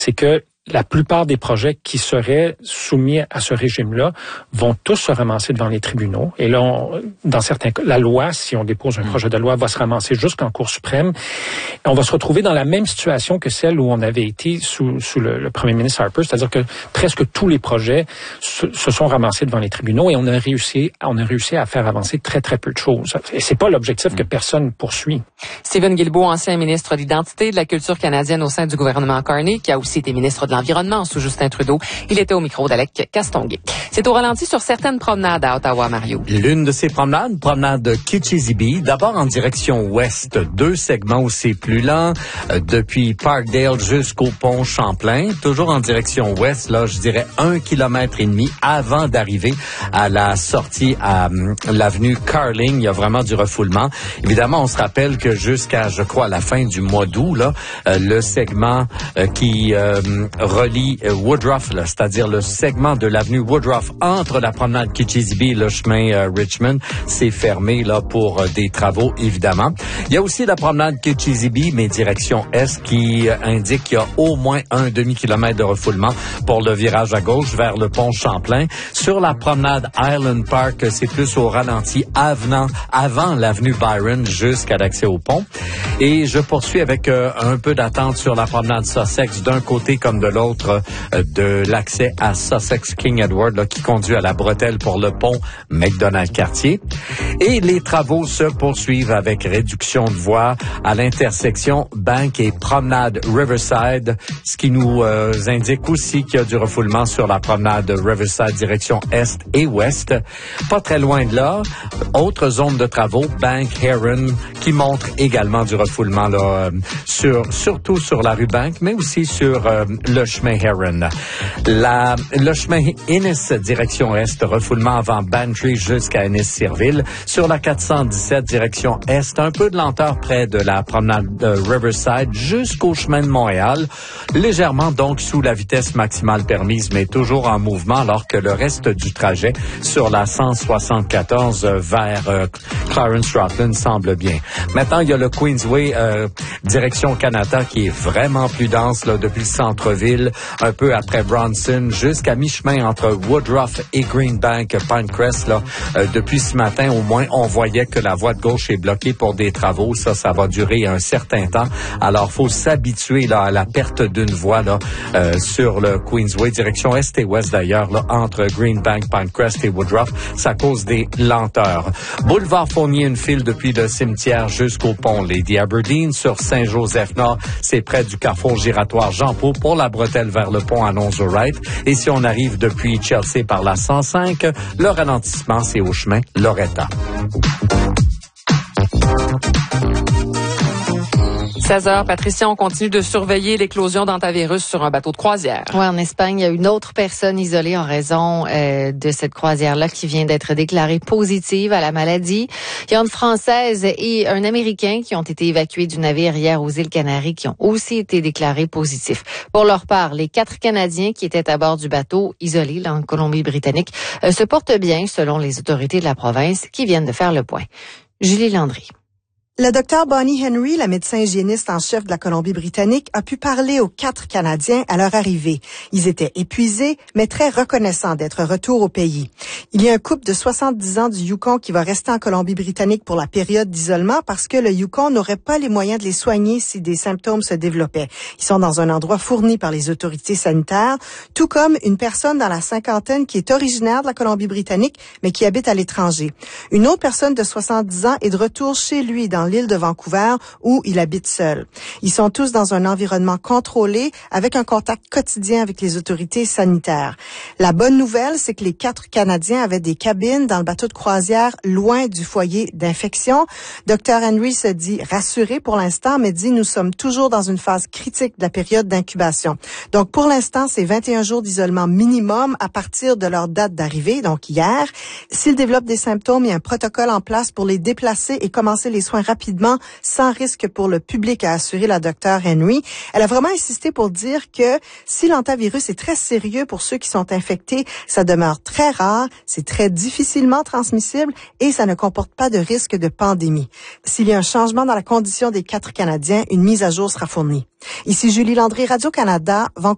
c'est que la plupart des projets qui seraient soumis à ce régime-là vont tous se ramasser devant les tribunaux. Et là, dans certains cas, la loi, si on dépose un projet de loi, va se ramasser jusqu'en Cour suprême. Et on va se retrouver dans la même situation que celle où on avait été sous le premier ministre Harper, c'est-à-dire que presque tous les projets se sont ramassés devant les tribunaux et on a réussi à faire avancer très, très peu de choses. Et c'est pas l'objectif que personne poursuit. Stephen Guilbeault, ancien ministre de l'Identité et de la Culture canadienne au sein du gouvernement Carney, qui a aussi été ministre de l'Environnement sous Justin Trudeau. Il était au micro d'Alec Castonguay. C'est au ralenti sur certaines promenades à Ottawa, Mario. L'une de ces promenades, promenade Kitchissippi, d'abord en direction ouest, 2 segments où c'est plus lent, depuis Parkdale jusqu'au pont Champlain, toujours en direction ouest, là, je dirais 1,5 kilomètre avant d'arriver à la sortie à l'avenue Carling. Il y a vraiment du refoulement. Évidemment, on se rappelle que jusqu'à, je crois, la fin du mois d'août, là, le segment qui relie Woodruff, là, c'est-à-dire le segment de l'avenue Woodruff entre la promenade Kitchissippi et le chemin Richmond, c'est fermé là pour des travaux, évidemment. Il y a aussi la promenade Kitchissippi, mais direction est, qui indique qu'il y a au moins un demi-kilomètre de refoulement pour le virage à gauche vers le pont Champlain. Sur la promenade Island Park, c'est plus au ralenti avant l'avenue Byron jusqu'à l'accès au pont. Et je poursuis avec un peu d'attente sur la promenade Sussex, d'un côté comme de l'autre, de l'accès à Sussex King Edward, là, qui conduit à la bretelle pour le pont McDonald-Cartier. Et les travaux se poursuivent avec réduction de voies à l'intersection Bank et promenade Riverside, ce qui nous indique aussi qu'il y a du refoulement sur la promenade Riverside direction est et ouest. Pas très loin de là, autre zone de travaux, Bank Heron, qui montre également du refoulement là, surtout sur la rue Bank, mais aussi sur le chemin Heron. Le chemin Innis direction est, refoulement avant Bantry jusqu'à Ennis-Cirville. Sur la 417 direction est, un peu de lenteur près de la promenade Riverside jusqu'au chemin de Montréal. Légèrement donc sous la vitesse maximale permise, mais toujours en mouvement, alors que le reste du trajet sur la 174 vers Clarence-Rutland semble bien. Maintenant, il y a le Queensway direction Canada qui est vraiment plus dense là, depuis le centre-ville, un peu après Bronson, jusqu'à mi-chemin entre Woodruff et Greenbank, Pinecrest. Là, depuis ce matin, au moins, on voyait que la voie de gauche est bloquée pour des travaux. Ça va durer un certain temps. Alors, faut s'habituer là, à la perte d'une voie là, sur le Queensway, direction est et ouest d'ailleurs, là, entre Greenbank, Pinecrest et Woodruff. Ça cause des lenteurs. Boulevard Fournier, une file depuis le cimetière jusqu'au pont Lady Aberdeen. Sur Saint-Joseph-Nord, c'est près du carrefour giratoire Jean-Paul pour la bretelle vers le pont Alonzo-Wright. Et si on arrive depuis Chelsea par la 105, le ralentissement, c'est au chemin Loretta. 16h, Patricia, on continue de surveiller l'éclosion d'hantavirus sur un bateau de croisière. Oui, en Espagne, il y a une autre personne isolée en raison de cette croisière-là qui vient d'être déclarée positive à la maladie. Il y a une Française et un Américain qui ont été évacués du navire hier aux îles Canaries qui ont aussi été déclarés positifs. Pour leur part, les 4 Canadiens qui étaient à bord du bateau isolé là, en Colombie-Britannique se portent bien selon les autorités de la province qui viennent de faire le point. Julie Landry. Le docteur Bonnie Henry, la médecin hygiéniste en chef de la Colombie-Britannique, a pu parler aux 4 Canadiens à leur arrivée. Ils étaient épuisés, mais très reconnaissants d'être retour au pays. Il y a un couple de 70 ans du Yukon qui va rester en Colombie-Britannique pour la période d'isolement parce que le Yukon n'aurait pas les moyens de les soigner si des symptômes se développaient. Ils sont dans un endroit fourni par les autorités sanitaires, tout comme une personne dans la cinquantaine qui est originaire de la Colombie-Britannique, mais qui habite à l'étranger. Une autre personne de 70 ans est de retour chez lui dans l'île de Vancouver où il habite seul. Ils sont tous dans un environnement contrôlé avec un contact quotidien avec les autorités sanitaires. La bonne nouvelle, c'est que les 4 Canadiens avaient des cabines dans le bateau de croisière loin du foyer d'infection. Dr Henry se dit rassuré pour l'instant, mais dit nous sommes toujours dans une phase critique de la période d'incubation. Donc pour l'instant, c'est 21 jours d'isolement minimum à partir de leur date d'arrivée, donc hier. S'ils développent des symptômes, il y a un protocole en place pour les déplacer et commencer les soins rapidement, sans risque pour le public, a assuré la docteure Henry. Elle a vraiment insisté pour dire que si l'hantavirus est très sérieux pour ceux qui sont infectés, ça demeure très rare, c'est très difficilement transmissible et ça ne comporte pas de risque de pandémie. S'il y a un changement dans la condition des 4 Canadiens, une mise à jour sera fournie. Ici Julie Landry, Radio-Canada, Vancouver.